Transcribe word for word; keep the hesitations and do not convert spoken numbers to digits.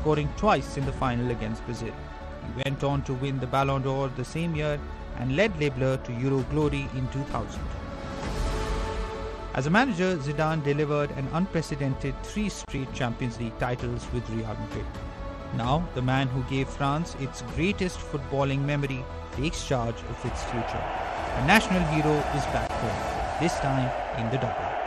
scoring twice in the final against Brazil. He went on to win the Ballon d'Or the same year and led Les Bleus to Euro glory in two thousand. As a manager, Zidane delivered an unprecedented three straight Champions League titles with Real Madrid. Now, the man who gave France its greatest footballing memory takes charge of its future. A national hero is back home, this time in the double.